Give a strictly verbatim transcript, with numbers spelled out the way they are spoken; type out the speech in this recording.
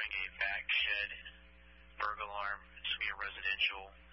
a back shed burglar alarm. It's going to be a residential